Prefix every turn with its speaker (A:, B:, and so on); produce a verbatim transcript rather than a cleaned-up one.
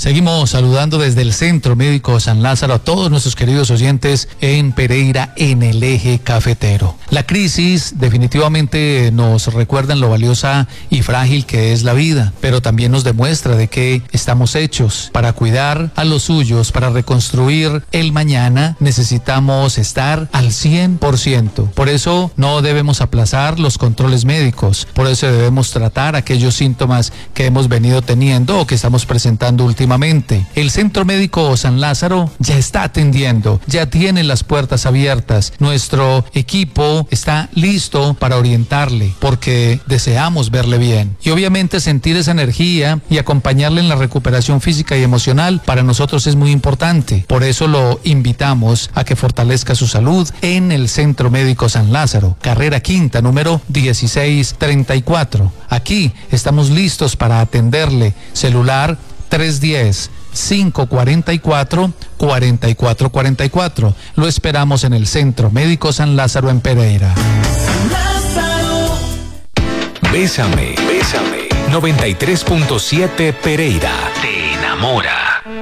A: Seguimos saludando desde el Centro Médico San Lázaro a todos nuestros queridos oyentes en Pereira, en el eje cafetero. La crisis definitivamente nos recuerda en lo valiosa y frágil que es la vida, pero también nos demuestra de que estamos hechos para cuidar a los suyos, para reconstruir el mañana. Necesitamos estar al cien por ciento. Por eso no debemos aplazar los controles médicos, por eso debemos tratar aquellos síntomas que hemos venido teniendo o que estamos presentando últimamente. El Centro Médico San Lázaro ya está atendiendo, ya tiene las puertas abiertas. Nuestro equipo está listo para orientarle porque deseamos verle bien y obviamente sentir esa energía y acompañarle en la recuperación física y emocional para nosotros es muy importante. Por eso lo invitamos a que fortalezca su salud en el Centro Médico San Lázaro, carrera quinta, número dieciséis treinta y cuatro. Aquí estamos listos para atenderle. Celular tres uno cero, cinco cuatro cuatro, cuatro cuatro cuatro cuatro. Lo esperamos en el Centro Médico San Lázaro en Pereira.
B: Bésame, bésame. noventa y tres punto siete Pereira. Te enamora.